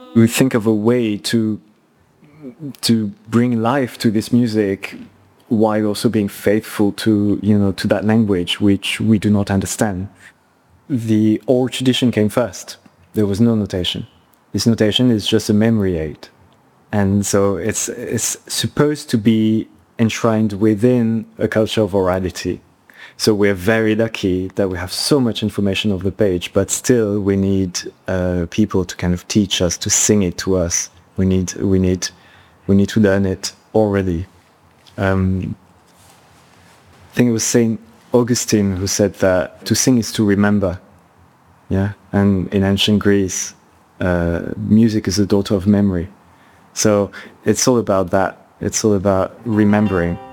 we think of a way to bring life to this music while also being faithful to, to that language which we do not understand. The oral tradition came first. There was no notation. This notation is just a memory aid. And so it's supposed to be enshrined within a culture of orality. So we're very lucky that we have so much information on the page, but still we need people to kind of teach us, to sing it to us. We need to learn it orally. I think it was Saint Augustine who said that to sing is to remember. Yeah, and in ancient Greece, music is the daughter of memory. So it's all about that. It's all about remembering.